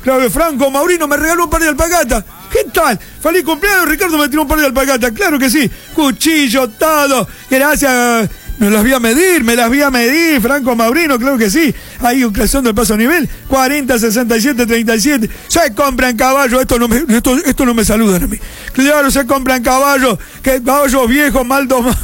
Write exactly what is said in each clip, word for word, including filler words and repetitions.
Claro, Franco Maurino me regaló un par de alpacata. ¿Qué tal? Feliz cumpleaños, Ricardo me tiró un par de alpacata. Claro que sí. Cuchillo, todo. Gracias. Me las voy a medir, me las voy a medir, Franco Maurino, claro que sí. Ahí un creación del paso a nivel. cuarenta, sesenta y siete, treinta y siete. Se compran caballos, esto no me, esto, esto no me saludan a mí. Claro, se compran caballos, que caballos viejos, mal domados.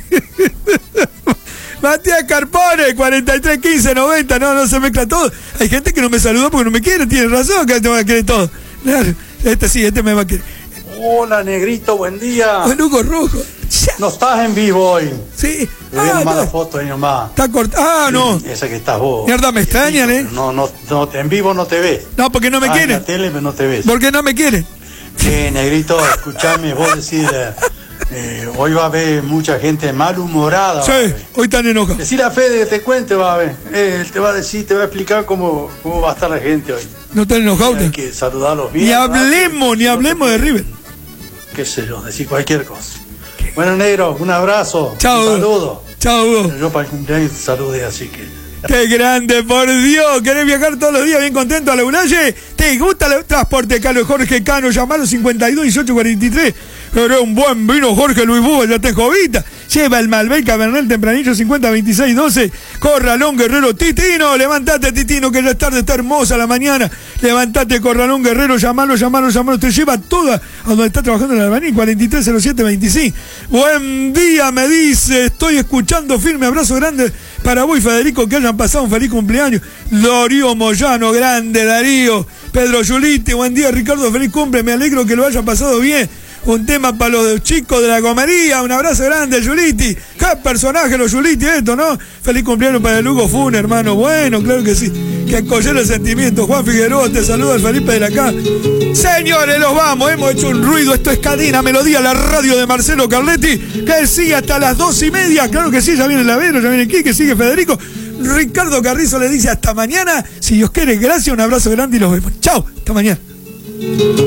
Matías Carpone, cuarenta y tres, quince, noventa, no, no se mezcla todo. Hay gente que no me saludó porque no me quiere, tiene razón, que te va a querer todo. Claro, este sí, este me va a querer. Hola, negrito, buen día. Buen Hugo Rojo. No estás en vivo hoy. Sí. Le ah, nomás la foto ahí nomás. Está cortado. Ah, no. Esa que estás vos. Mierda, me extrañan, ¿eh? No, no, no, en vivo no te ves. No, porque no me ah, quieren. En la tele no te ves. Porque no me quieren. Eh, negrito, escuchame, vos decís, eh, hoy va a haber mucha gente malhumorada. Sí, hoy están enojados. Decir a Fede que te cuente, va a ver. Eh, él te va a decir, te va a explicar cómo, cómo va a estar la gente hoy. No están enojados. Hay que saludarlos bien. Ni hablemos, ¿no? ni hablemos de River. Qué sé yo, decir cualquier cosa. Bueno, negro, un abrazo. Chao. Un saludo. Chao, Hugo. Yo para el cumpleaños te saludé, así que. ¡Qué grande, por Dios! ¿Querés viajar todos los días bien contento a la Uralle? ¿Te gusta el transporte Carlos Jorge Cano? Llamalo cincuenta y dos, dieciocho, cuarenta y tres. Pero un buen vino Jorge Luis Búho, ya te jovita. Lleva el Malbec Cabernet Tempranillo cincuenta, veintiséis, doce. Corralón Guerrero. Titino, levantate, Titino, que ya es tarde, está hermosa la mañana. Levantate, Corralón Guerrero, llamalo, llamalo, llamalo. Te lleva toda a donde está trabajando en el albañil, cuarenta y tres, cero siete, veinticinco. Buen día, me dice. Estoy escuchando firme. Abrazo grande para vos y Federico, que hayan pasado un feliz cumpleaños. Darío Moyano, grande Darío. Pedro Yuliti, buen día, Ricardo, feliz cumple. Me alegro que lo haya pasado bien. Un tema para los chicos de la comería. Un abrazo grande, Yuliti. Qué personaje los Yuliti esto, ¿no? Feliz cumpleaños para el Hugo Fun, hermano. Bueno, claro que sí. Que acollera el sentimiento. Juan Figueroa, te saluda el Felipe de la K. Señores, los vamos. Hemos hecho un ruido. Esto es Cadena Melodía, la radio de Marcelo Carletti. Que sigue hasta las dos y media. Claro que sí, ya viene el Lavero, ya viene Quique, sigue Federico. Ricardo Carrizo le dice hasta mañana. Si Dios quiere, gracias, un abrazo grande y los vemos. Chao, hasta mañana.